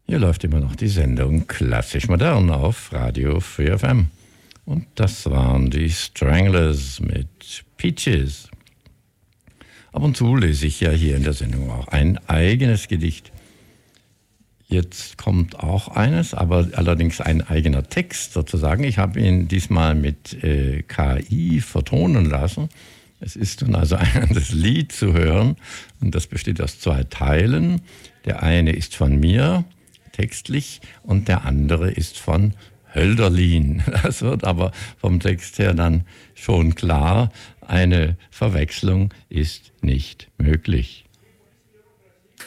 Hier läuft immer noch die Sendung Klassisch Modern auf Radio Free FM. Und das waren die Stranglers mit Peaches. Ab und zu lese ich ja hier in der Sendung auch ein eigenes Gedicht. Jetzt kommt auch eines, aber allerdings ein eigener Text sozusagen. Ich habe ihn diesmal mit KI vertonen lassen. Es ist nun also das Lied zu hören und das besteht aus 2 Teilen. Der eine ist von mir, textlich, und der andere ist von Hölderlin. Das wird aber vom Text her dann schon klar, eine Verwechslung ist nicht möglich.